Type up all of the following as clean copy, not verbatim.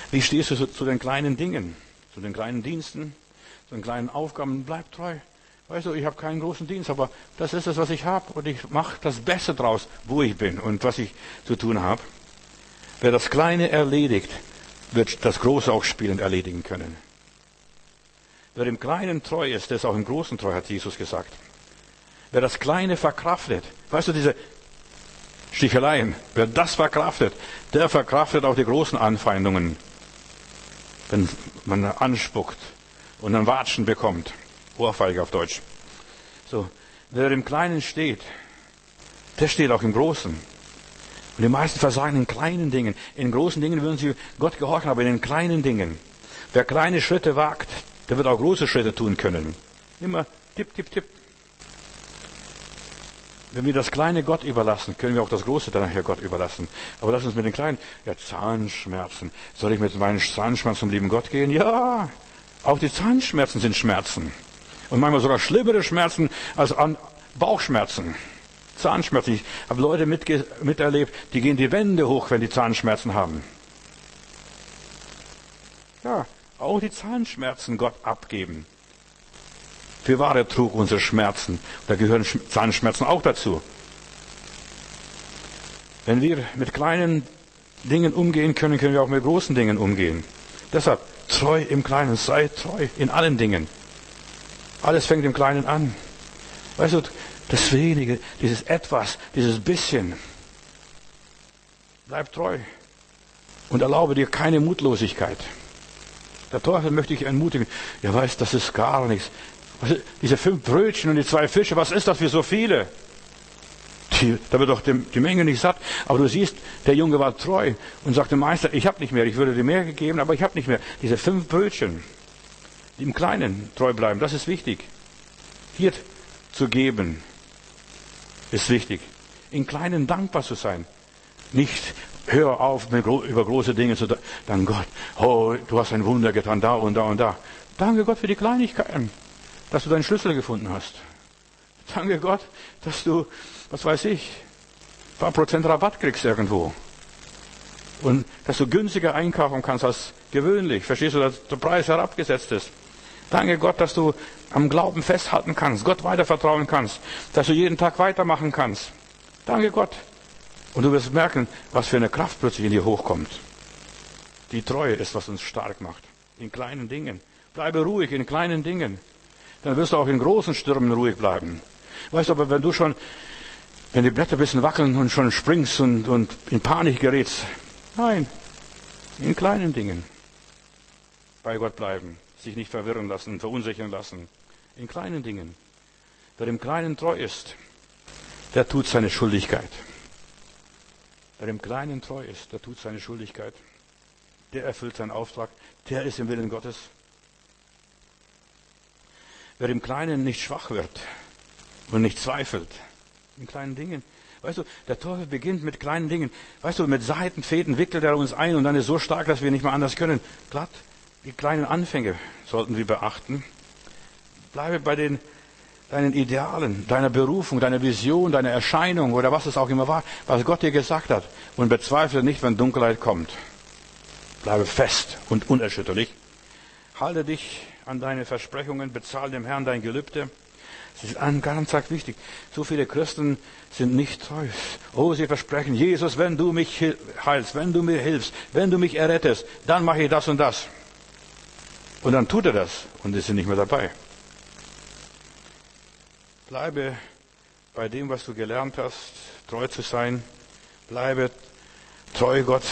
Wie stehst du zu den kleinen Dingen, zu den kleinen Diensten, zu den kleinen Aufgaben? Bleib treu. Weißt du, ich habe keinen großen Dienst, aber das ist es, was ich habe. Und ich mache das Beste draus, wo ich bin und was ich zu tun habe. Wer das Kleine erledigt, wird das Große auch spielend erledigen können. Wer im Kleinen treu ist, der ist auch im Großen treu, hat Jesus gesagt. Wer das Kleine verkraftet, weißt du, diese Sticheleien, wer das verkraftet, der verkraftet auch die großen Anfeindungen. Wenn man anspuckt und einen Watschen bekommt. Ohrfeige auf Deutsch. So, wer im Kleinen steht, der steht auch im Großen. Und die meisten versagen in kleinen Dingen. In großen Dingen würden sie Gott gehorchen, aber in den kleinen Dingen. Wer kleine Schritte wagt, der wird auch große Schritte tun können. Immer tipp, tipp, tipp. Wenn wir das Kleine Gott überlassen, können wir auch das Große dann nachher Gott überlassen. Aber lass uns mit den Kleinen, ja, Zahnschmerzen. Soll ich mit meinen Zahnschmerzen zum lieben Gott gehen? Ja, auch die Zahnschmerzen sind Schmerzen. Und manchmal sogar schlimmere Schmerzen als Bauchschmerzen. Zahnschmerzen. Ich habe Leute miterlebt, die gehen die Wände hoch, wenn die Zahnschmerzen haben. Ja, auch die Zahnschmerzen Gott abgeben. Für wahre trug unsere Schmerzen. Da gehören Zahnschmerzen auch dazu. Wenn wir mit kleinen Dingen umgehen können, können wir auch mit großen Dingen umgehen. Deshalb treu im Kleinen, sei treu in allen Dingen. Alles fängt im Kleinen an. Weißt du, das Wenige, dieses Etwas, dieses Bisschen. Bleib treu und erlaube dir keine Mutlosigkeit. Der Teufel möchte dich ermutigen. Ja, weißt, das ist gar nichts. Diese 5 Brötchen und die 2 Fische, was ist das für so viele? Da wird doch die Menge nicht satt. Aber du siehst, der Junge war treu und sagte, Meister, ich habe nicht mehr. Ich würde dir mehr gegeben, aber ich habe nicht mehr. Diese 5 Brötchen, die im Kleinen treu bleiben, das ist wichtig. Hier zu geben, ist wichtig. In Kleinen dankbar zu sein. Nicht, hör auf, über große Dinge zu danken. Gott, oh, du hast ein Wunder getan, da und da und da. Danke Gott für die Kleinigkeiten, dass du deinen Schlüssel gefunden hast. Danke Gott, dass du, was weiß ich, ein paar Prozent Rabatt kriegst irgendwo. Und dass du günstiger einkaufen kannst als gewöhnlich. Verstehst du, dass der Preis herabgesetzt ist. Danke Gott, dass du am Glauben festhalten kannst, Gott weiter vertrauen kannst, dass du jeden Tag weitermachen kannst. Danke Gott. Und du wirst merken, was für eine Kraft plötzlich in dir hochkommt. Die Treue ist, was uns stark macht. In kleinen Dingen. Bleibe ruhig in kleinen Dingen. Dann wirst du auch in großen Stürmen ruhig bleiben. Weißt du, aber wenn die Blätter ein bisschen wackeln und schon springst und in Panik gerätst. Nein, in kleinen Dingen. Bei Gott bleiben. Sich nicht verwirren lassen, verunsichern lassen. In kleinen Dingen. Wer im Kleinen treu ist, der tut seine Schuldigkeit. Wer im Kleinen treu ist, der tut seine Schuldigkeit. Der erfüllt seinen Auftrag. Der ist im Willen Gottes. Wer im Kleinen nicht schwach wird und nicht zweifelt, in kleinen Dingen. Weißt du, der Teufel beginnt mit kleinen Dingen. Weißt du, mit Seitenfäden wickelt er uns ein und dann ist so stark, dass wir nicht mehr anders können. Glatt, die kleinen Anfänge sollten wir beachten. Bleibe bei deinen Idealen, deiner Berufung, deiner Vision, deiner Erscheinung oder was es auch immer war, was Gott dir gesagt hat. Und bezweifle nicht, wenn Dunkelheit kommt. Bleibe fest und unerschütterlich. Halte dich an deine Versprechungen, bezahle dem Herrn dein Gelübde. Das ist ganz wichtig. So viele Christen sind nicht treu. Oh, sie versprechen, Jesus, wenn du mich heilst, wenn du mir hilfst, wenn du mich errettest, dann mache ich das und das. Und dann tut er das und sie sind nicht mehr dabei. Bleibe bei dem, was du gelernt hast, treu zu sein. Bleibe treu Gott.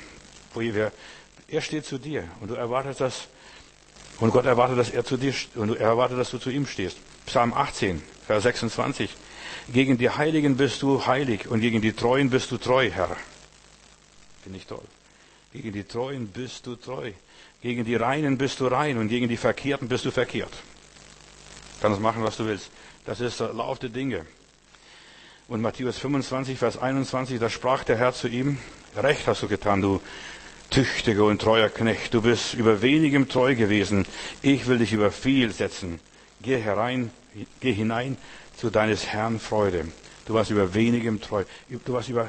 Er steht zu dir und du erwartest das. Und Gott erwartet, dass er zu dir und er erwartet, dass du zu ihm stehst. Psalm 18, Vers 26. Gegen die Heiligen bist du heilig und gegen die Treuen bist du treu, Herr. Finde ich toll. Gegen die Treuen bist du treu. Gegen die Reinen bist du rein und gegen die Verkehrten bist du verkehrt. Du kannst machen, was du willst. Das ist der Lauf der Dinge. Und Matthäus 25, Vers 21, da sprach der Herr zu ihm, Recht hast du getan, du tüchtiger und treuer Knecht, du bist über wenigem treu gewesen, ich will dich über viel setzen. Geh hinein zu deines Herrn Freude. Du warst über wenigem treu. Du warst über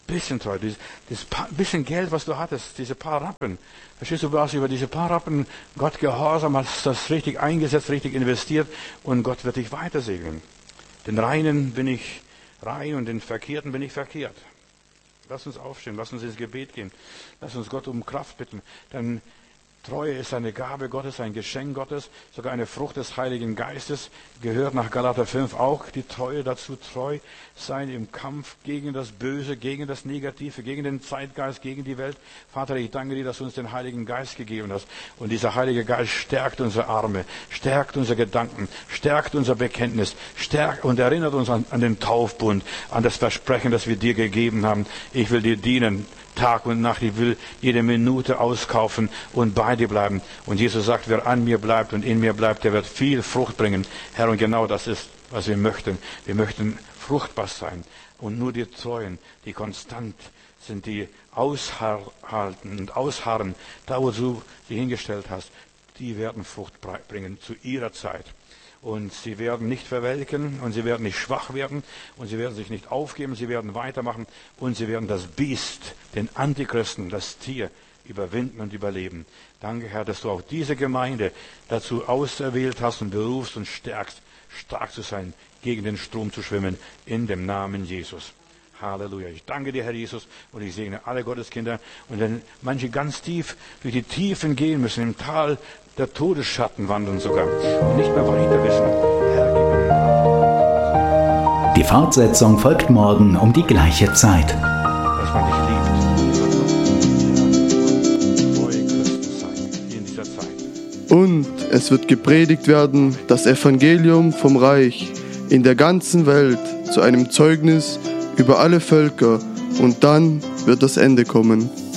bisschen Treue, dieses bisschen Geld, was du hattest, diese paar Rappen. Verstehst du, du hast über diese paar Rappen Gott gehorsam, hast das richtig eingesetzt, richtig investiert und Gott wird dich weiter segnen. Den Reinen bin ich rein und den Verkehrten bin ich verkehrt. Lass uns aufstehen, lass uns ins Gebet gehen, lass uns Gott um Kraft bitten. Denn Treue ist eine Gabe Gottes, ein Geschenk Gottes, sogar eine Frucht des Heiligen Geistes, gehört nach Galater 5 auch die Treue dazu, treu sein im Kampf gegen das Böse, gegen das Negative, gegen den Zeitgeist, gegen die Welt. Vater, ich danke dir, dass du uns den Heiligen Geist gegeben hast. Und dieser Heilige Geist stärkt unsere Arme, stärkt unsere Gedanken, stärkt unser Bekenntnis, stärkt und erinnert uns an den Taufbund, an das Versprechen, das wir dir gegeben haben. Ich will dir dienen. Tag und Nacht, ich will jede Minute auskaufen und bei dir bleiben. Und Jesus sagt, wer an mir bleibt und in mir bleibt, der wird viel Frucht bringen. Herr, und genau das ist, was wir möchten. Wir möchten fruchtbar sein. Und nur die Treuen, die konstant sind, die aushalten und ausharren, da wo du sie hingestellt hast, die werden Frucht bringen zu ihrer Zeit. Und sie werden nicht verwelken und sie werden nicht schwach werden und sie werden sich nicht aufgeben, sie werden weitermachen und sie werden das Biest, den Antichristen, das Tier überwinden und überleben. Danke, Herr, dass du auch diese Gemeinde dazu auserwählt hast und berufst und stärkst, stark zu sein, gegen den Strom zu schwimmen, in dem Namen Jesus. Halleluja. Ich danke dir, Herr Jesus, und ich segne alle Gotteskinder. Und wenn manche ganz tief durch die Tiefen gehen müssen, im Tal der Todesschatten wandeln sogar und nicht mehr weiter wissen, Herr, gib ihnen Kraft. Die Fortsetzung folgt morgen um die gleiche Zeit. Dass man dich liebt. Treue Christen sein in dieser Zeit. Und es wird gepredigt werden, das Evangelium vom Reich in der ganzen Welt zu einem Zeugnis über alle Völker, und dann wird das Ende kommen.